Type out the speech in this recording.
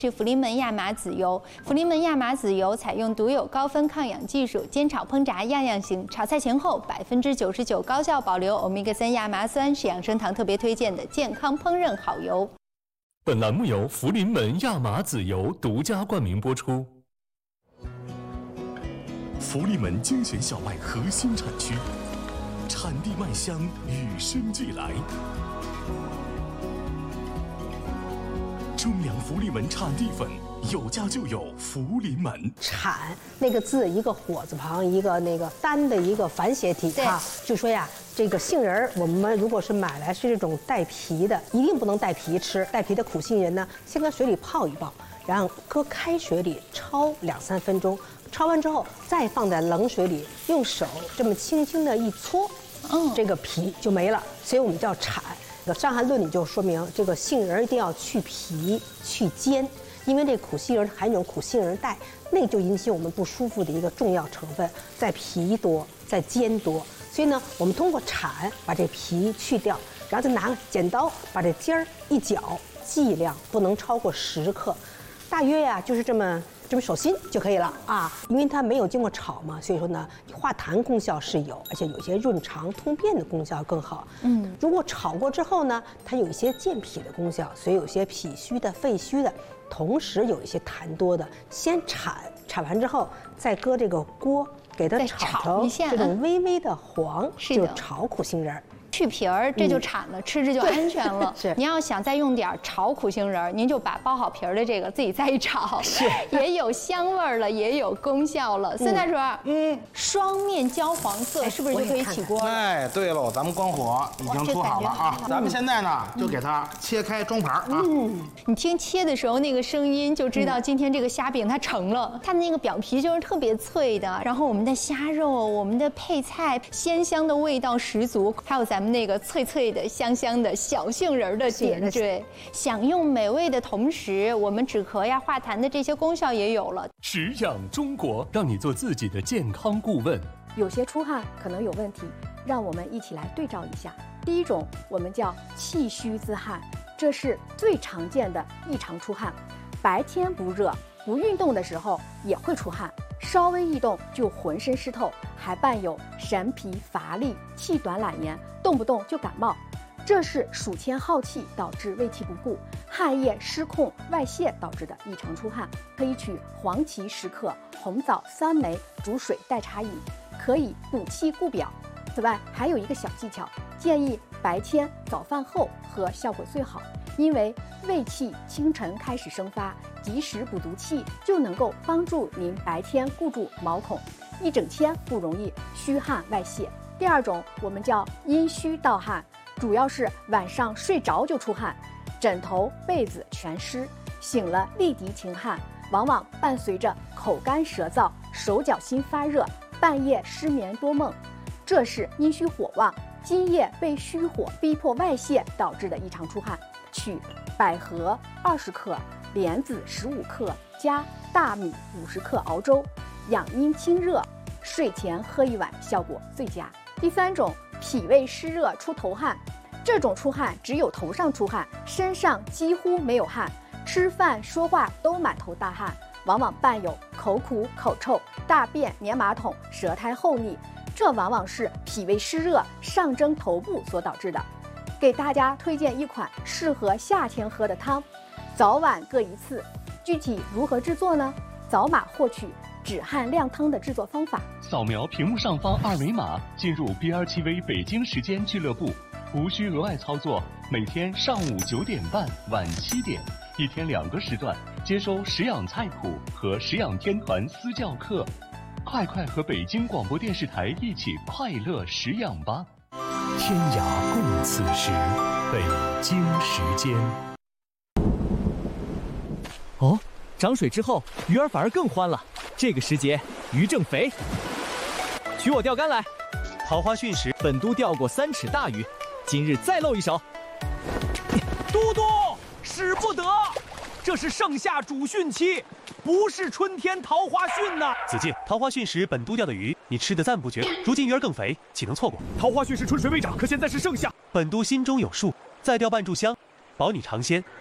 是福临门亚麻籽油。福临门亚麻籽油采用独有高分抗氧技术，煎炒烹炸样样行。炒菜前后99%高效保留欧米伽3亚麻酸，是养生堂特别推荐的健康烹饪好油。 本栏目由福临门亚麻籽油独家冠名播出。福临门精选小麦核心产区，产地麦香与生俱来。中粮福临门产地粉，有家就有福临门。 产那个字，一个火字旁，一个那个单的一个繁写体啊，就说呀，这个杏仁儿，我们如果是买来是这种带皮的，一定不能带皮吃。带皮的苦杏仁呢，先搁水里泡一泡，然后搁开水里焯2-3分钟，焯完之后再放在冷水里，用手这么轻轻的一搓，这个皮就没了。所以我们叫产。《伤寒论》里就说明，这个杏仁一定要去皮去尖，因为这苦杏仁含有一种苦杏仁带，那就引起我们不舒服的一个重要成分，在皮多，在尖多。所以呢，我们通过铲把这皮去掉，然后再拿剪刀把这尖儿一绞，剂量不能超过10克，大约呀就是这么手心就可以了啊，因为它没有经过炒嘛，所以说呢，化痰功效是有，而且有些润肠通便的功效更好。如果炒过之后呢，它有一些健脾的功效，所以有些脾虚的、肺虚的，同时有一些痰多的，先铲完之后再搁这个锅，给它炒成这种微微的黄，就炒苦杏仁。 去皮儿，这就铲了，吃着就安全了。 是， 您要想再用点炒苦杏仁，您就把剥好皮儿的这个自己再一炒， 是， 也有香味儿了，也有功效了。孙大厨，双面焦黄色是不是就可以起锅了？ 哎，对喽，咱们关火已经煮好了啊，咱们现在呢就给它切开装盘啊。 你听切的时候那个声音就知道今天这个虾饼它成了，它的那个表皮就是特别脆的，然后我们的虾肉、我们的配菜，鲜香的味道十足，还有咱们那个脆脆的、香香的小杏仁的点缀，享用美味的同时，我们止咳呀、化痰的这些功效也有了。 食养中国，让你做自己的健康顾问。 有些出汗可能有问题，让我们一起来对照一下。第一种，我们叫气虚自汗，这是最常见的异常出汗。白天不热、不运动的时候也会出汗，稍微一动就浑身湿透，还伴有神疲乏力、气短懒言，动不动就感冒。这是暑天耗气导致胃气不顾、汗液失控外泄导致的异常出汗。可以取黄芪10克、红枣3枚煮水代茶饮，可以补气固表。此外还有一个小技巧，建议白天早饭后喝效果最好，因为胃气清晨开始生发，及时补足气就能够帮助您白天固住毛孔，一整天不容易虚汗外泄。第二种我们叫阴虚盗汗，主要是晚上睡着就出汗，枕头被子全湿，醒了立即清汗，往往伴随着口干舌燥、手脚心发热，半夜失眠多梦，这是阴虚火旺，津液被虚火逼迫外泄导致的异常出汗。取百合20克、莲子15克加大米50克熬粥，养阴清热，睡前喝1碗效果最佳。第三种，脾胃湿热出头汗，这种出汗只有头上出汗，身上几乎没有汗，吃饭说话都满头大汗，往往伴有口苦口臭、大便粘马桶、舌苔厚腻，这往往是脾胃湿热上蒸头部所导致的。给大家推荐一款适合夏天喝的汤，早晚各1次。具体如何制作呢？扫码获取止汗靓汤的制作方法。 扫描屏幕上方2维码，进入 BRTV 北京时间俱乐部，无需额外操作。每天上午9点半、晚7点，一天2个时段，接收食养菜谱和食养天团私教课。快快和北京广播电视台一起快乐食养吧！天涯共此时，北京时间。 哦，涨水之后，鱼儿反而更欢了。这个时节，鱼正肥。取我钓竿来。桃花汛时，本都钓过3尺大鱼，今日再露一手。 都督，使不得，这是盛夏主汛期，不是春天桃花汛呐。 子敬，桃花汛时本都钓的鱼，你吃得赞不绝。如今鱼儿更肥，岂能错过？ 桃花汛时春水未涨，可现在是盛夏。 本都心中有数，再钓半炷香，保你尝鲜。